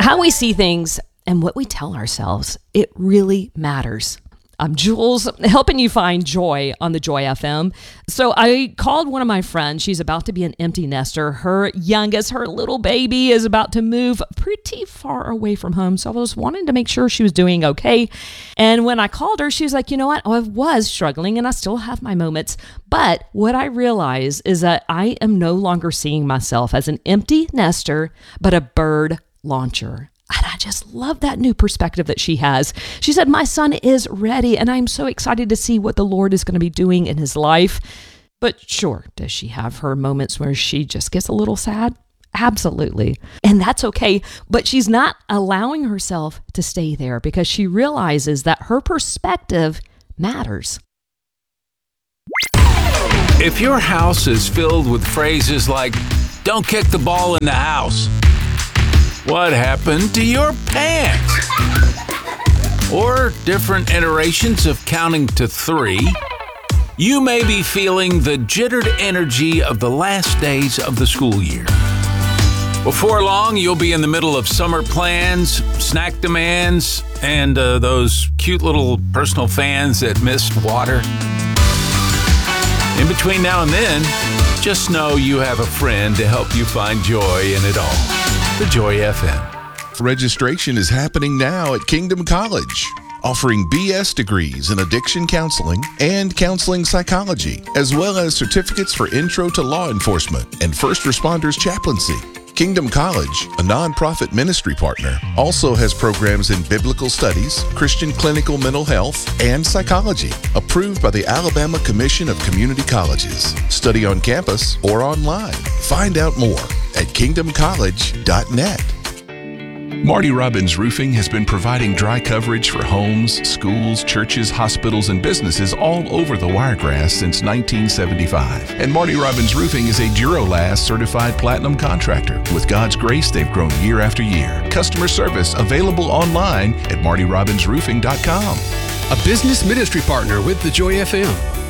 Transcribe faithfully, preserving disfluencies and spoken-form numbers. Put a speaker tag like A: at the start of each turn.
A: How we see things and what we tell ourselves, it really matters. I'm Jules, helping you find joy on the Joy F M. So I called one of my friends. She's about to be an empty nester. Her youngest, her little baby, is about to move pretty far away from home. So I was wanting to make sure she was doing okay. And when I called her, she was like, you know what? I was struggling and I still have my moments. But what I realize is that I am no longer seeing myself as an empty nester, but a bird launcher. And I just love that new perspective that she has. She said, my son is ready, and I'm so excited to see what the Lord is going to be doing in his life. But sure, does she have her moments where she just gets a little sad? Absolutely. And that's okay. But she's not allowing herself to stay there because she realizes that her perspective matters.
B: If your house is filled with phrases like, don't kick the ball in the house, what happened to your pants? Or different iterations of counting to three, you may be feeling the jittered energy of the last days of the school year. Before long, you'll be in the middle of summer plans, snack demands, and uh, those cute little personal fans that missed water. In between now and then, just know you have a friend to help you find joy in it all. The Joy F M.
C: Registration is happening now at Kingdom College, offering B S degrees in addiction counseling and counseling psychology, as well as certificates for intro to law enforcement and first responders chaplaincy. Kingdom College, a nonprofit ministry partner, also has programs in biblical studies, Christian clinical mental health, and psychology, approved by the Alabama Commission of Community Colleges. Study on campus or online. Find out more at kingdom college dot net. Marty Robbins Roofing has been providing dry coverage for homes, schools, churches, hospitals, and businesses all over the Wiregrass since nineteen seventy-five. And Marty Robbins Roofing is a Durolast certified platinum contractor. With God's grace, they've grown year after year. Customer service available online at marty robbins roofing dot com.
D: A business ministry partner with the Joy F M.